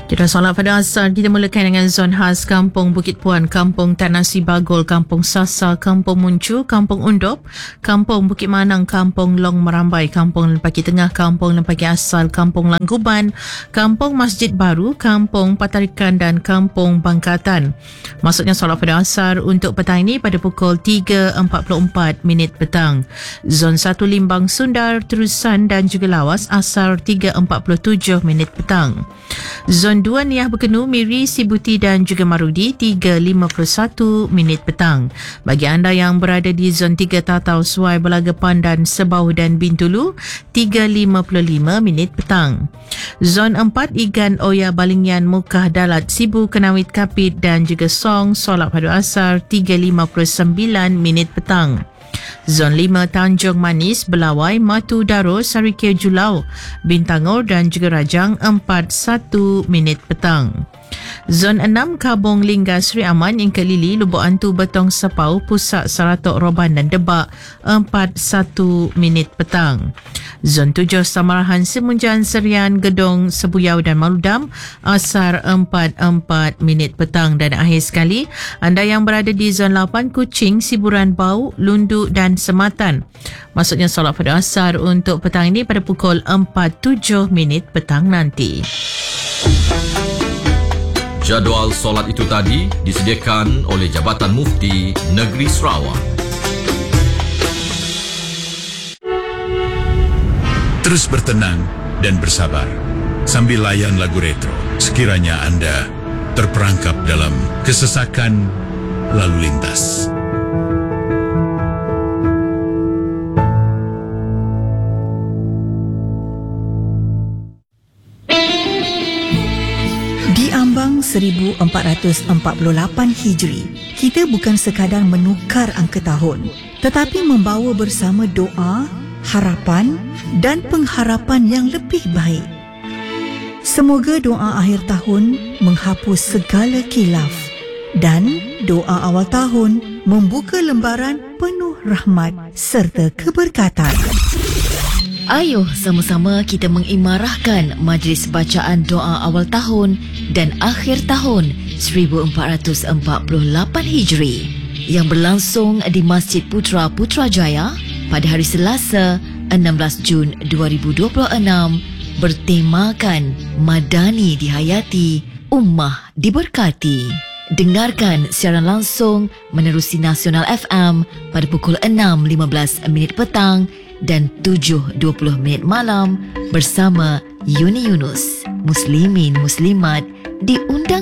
Kita solat pada asar, kita mulakan dengan zon khas Kampung Bukit Puan, Kampung Tan Nasi Bagol, Kampung Sasa, Kampung Muncu, Kampung Undop, Kampung Bukit Manang, Kampung Long Merambai, Kampung Lempaki Tengah, Kampung Lempaki Asal, Kampung Langguban, Kampung Masjid Baru, Kampung Patarikan dan Kampung Bangkatan. Maksudnya solat pada asar untuk petang ini pada pukul 3.44 petang. Zon 1 Limbang Sundar, Terusan dan juga Lawas asar 3.47 petang. Zon 2 Niah Berkenu, Miri, Sibuti dan juga Marudi 3.51 petang. Bagi anda yang berada di Zon 3 Tatau, Suai, Belagapan dan Sebau dan Bintulu 3.55 petang. Zon 4 Igan, Oya, Balingian, Mukah, Dalat, Sibu, Kenawit, Kapit dan juga Song, solat pada asar 3.59 petang. Zon 5 Tanjung Manis, Belawai, Matu Daro, Sarikir Julau, Bintangor dan juga Rajang 41 petang. Zon 6 Kabung Lingga, Sri Aman, Ingke Lili, Lubuk Antu, Betong Sepau, Pusat Saratok, Roban dan Debak 41 petang. Zon 7 Samarahan, Semunjan, Serian, Gedong, Sebuyau dan Maludam asar 44 petang. Dan akhir sekali, anda yang berada di Zon 8 Kuching, Siburan, Bau, Lundu dan Sematan. Maksudnya solat pada asar untuk petang ini pada pukul 47 petang nanti. Jadual solat itu tadi disediakan oleh Jabatan Mufti Negeri Sarawak. Terus bertenang dan bersabar sambil layan lagu retro sekiranya anda terperangkap dalam kesesakan lalu lintas. Di ambang 1448 Hijri, kita bukan sekadar menukar angka tahun, tetapi membawa bersama doa, harapan dan pengharapan yang lebih baik. Semoga doa akhir tahun menghapus segala khilaf dan doa awal tahun membuka lembaran penuh rahmat serta keberkatan. Ayuh sama-sama kita mengimarahkan majlis bacaan doa awal tahun dan akhir tahun 1448 Hijri yang berlangsung di Masjid Putra Putrajaya pada hari Selasa 16 Jun 2026 bertemakan Madani dihayati, Ummah diberkati. Dengarkan siaran langsung menerusi Nasional FM pada pukul 6.15 petang dan 7.20 malam bersama Yuni Yunus. Muslimin Muslimat diundang